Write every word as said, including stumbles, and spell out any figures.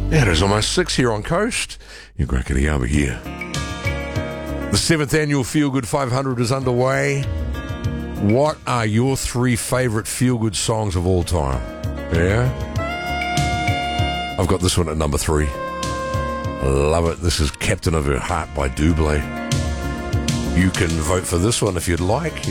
Yeah, it is almost six here on Coast. You're Grackety Yaba here. The seventh annual Feel Good five hundred is underway. What are your three favourite feel-good songs of all time? Yeah? I've got this one at number three. Love it. This is Captain of Her Heart by Double. You can vote for this one if you'd like.